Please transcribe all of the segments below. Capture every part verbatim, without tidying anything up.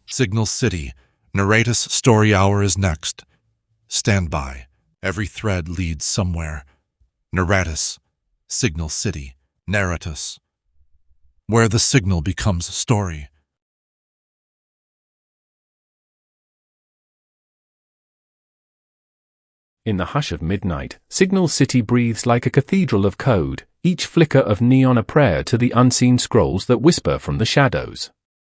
Signal City. Narratus Story Hour is next. Stand by. Every thread leads somewhere. Narratus. Signal City. Narratus. Where the signal becomes story. In the hush of midnight, Signal City breathes like a cathedral of code, each flicker of neon a prayer to the unseen scrolls that whisper from the shadows.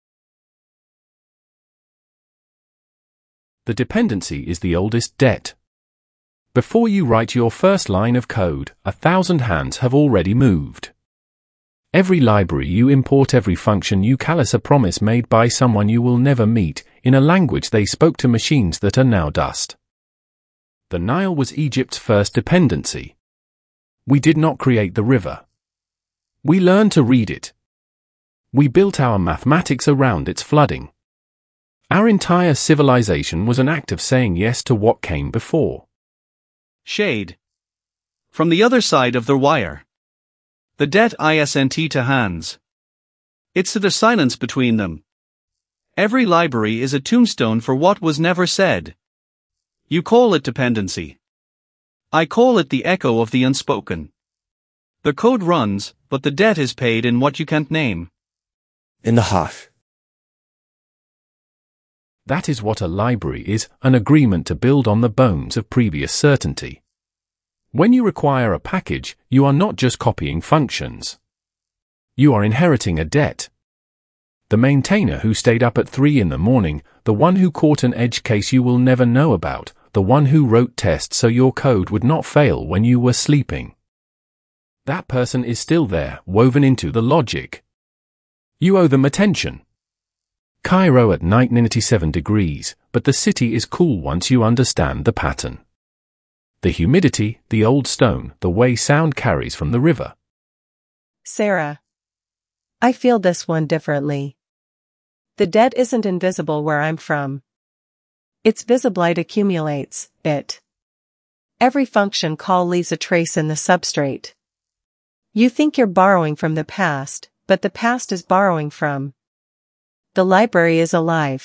The dependency is the oldest debt. Before you write your first line of code, a thousand hands have already moved. Every library you import, every function you callous, a promise made by someone you will never meet, in a language they spoke to machines that are now dust. The Nile was Egypt's first dependency. We did not create the river. We learned to read it. We built our mathematics around its flooding. Our entire civilization was an act of saying yes to what came before. Shade. From the other side of the wire. The debt isn't to hands. It's to the silence between them. Every library is a tombstone for what was never said. You call it dependency. I call it the echo of the unspoken. The code runs, but the debt is paid in what you can't name. In the hush. That is what a library is, an agreement to build on the bones of previous certainty. When you require a package, you are not just copying functions. You are inheriting a debt. The maintainer who stayed up at three in the morning, the one who caught an edge case you will never know about, the one who wrote tests so your code would not fail when you were sleeping. That person is still there, woven into the logic. You owe them attention. Cairo at night ninety-seven degrees, but the city is cool once you understand the pattern. The humidity, the old stone, the way sound carries from the river. Sarah. I feel this one differently. The debt isn't invisible where I'm from. Its visible light accumulates, it. Every function call leaves a trace in the substrate. You think you're borrowing from the past, but the past is borrowing from. The library is alive.